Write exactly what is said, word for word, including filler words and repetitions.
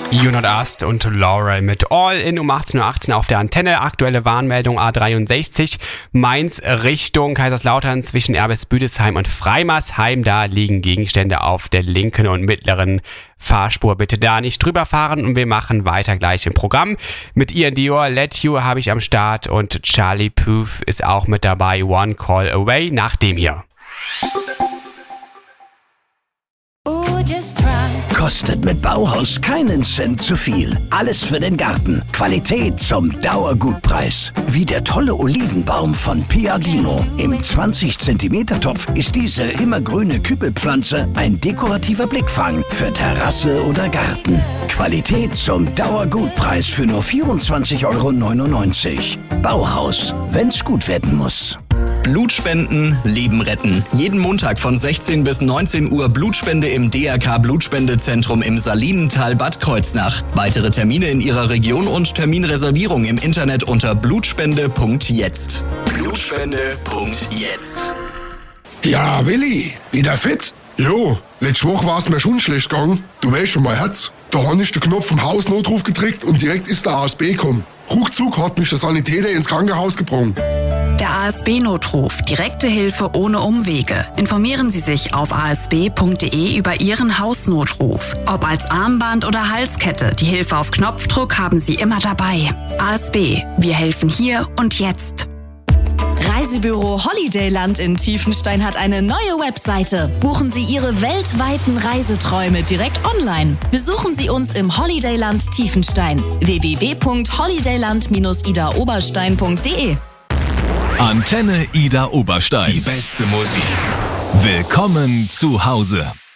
You Not Us und Laurel mit All in um achtzehn Uhr achtzehn auf der Antenne. Aktuelle Warnmeldung A dreiundsechzig. Mainz Richtung Kaiserslautern zwischen Erbes-Büdesheim und Freimersheim. Da liegen Gegenstände auf der linken und mittleren Fahrspur. Bitte da nicht drüber fahren und wir machen weiter gleich im Programm. Mit Ian Dior, Let You habe ich am Start und Charlie Puth ist auch mit dabei. One Call Away nach dem hier. Kostet mit Bauhaus keinen Cent zu viel. Alles für den Garten. Qualität zum Dauergutpreis. Wie der tolle Olivenbaum von Piadino. Im zwanzig Zentimeter Topf ist diese immergrüne Kübelpflanze ein dekorativer Blickfang für Terrasse oder Garten. Qualität zum Dauergutpreis für nur vierundzwanzig Euro neunundneunzig. Bauhaus, wenn's gut werden muss. Blutspenden, Leben retten. Jeden Montag von sechzehn bis neunzehn Uhr Blutspende im D R K Blutspendezentrum im Salinental Bad Kreuznach. Weitere Termine in Ihrer Region und Terminreservierung im Internet unter blutspende punkt jetzt. blutspende punkt jetzt. Ja, Willi, wieder fit? Jo, letzte Woche war es mir schon schlecht gegangen. Du weißt schon, mein Herz. Da habe ich den Knopf vom Hausnotruf gedrückt und direkt ist der A S B gekommen. Ruckzuck hat mich der Sanitäter ins Krankenhaus gebracht. Der A S B-Notruf. Direkte Hilfe ohne Umwege. Informieren Sie sich auf a s b punkt d e über Ihren Hausnotruf. Ob als Armband oder Halskette, die Hilfe auf Knopfdruck haben Sie immer dabei. A S B. Wir helfen hier und jetzt. Reisebüro Holidayland in Tiefenstein hat eine neue Webseite. Buchen Sie Ihre weltweiten Reiseträume direkt online. Besuchen Sie uns im Holidayland Tiefenstein. w w w punkt holidayland dash ida oberstein punkt d e. Antenne Ida Oberstein. Die beste Musik. Willkommen zu Hause.